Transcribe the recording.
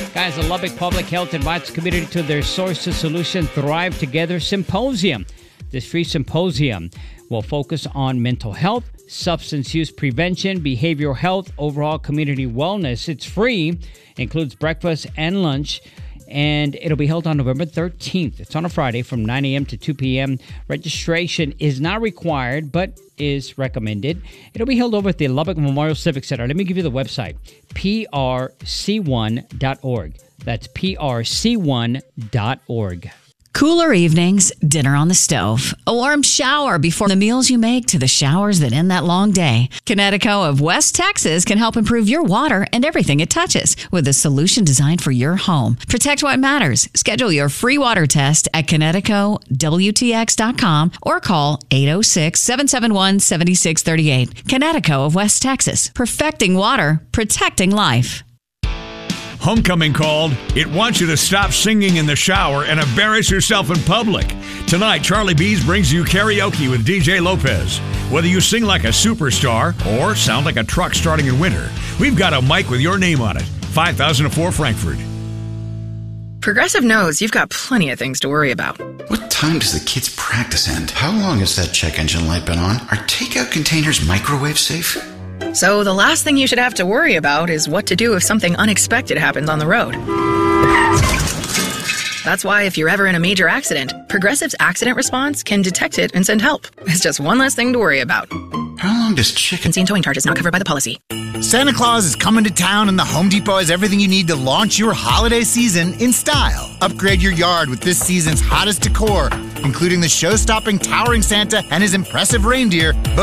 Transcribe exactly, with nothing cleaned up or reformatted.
Guys, the Lubbock Public Health invites the community to their Source to Solution Thrive Together Symposium. This free symposium will focus on mental health, substance use prevention, behavioral health, overall community wellness. It's free, includes breakfast and lunch, and it'll be held on November thirteenth. It's on a Friday from nine a.m. to two p.m. Registration is not required, but is recommended. It'll be held over at the Lubbock Memorial Civic Center. Let me give you the website, P R C one dot org. That's P R C one dot org. Cooler evenings, dinner on the stove, a warm shower before the meals you make to the showers that end that long day. Connecticut of West Texas can help improve your water and everything it touches with a solution designed for your home. Protect what matters. Schedule your free water test at Connecticut W T X dot com or call eight oh six, seven seven one, seven six three eight. Connecticut of West Texas. Perfecting water, protecting life. Homecoming called. It wants you to stop singing in the shower and embarrass yourself in public. Tonight, Charlie B's brings you karaoke with D J Lopez. Whether you sing like a superstar or sound like a truck starting in winter, we've got a mic with your name on it. five thousand four Frankfurt. Progressive knows you've got plenty of things to worry about. What time does the kids' practice end? How long has that check engine light been on? Are takeout containers microwave safe? So the last thing you should have to worry about is what to do if something unexpected happens on the road. That's why if you're ever in a major accident, Progressive's accident response can detect it and send help. It's just one less thing to worry about. How long does chicken... And towing charges not covered by the policy. Santa Claus is coming to town and the Home Depot has everything you need to launch your holiday season in style. Upgrade your yard with this season's hottest decor, including the show-stopping Towering Santa and his impressive reindeer.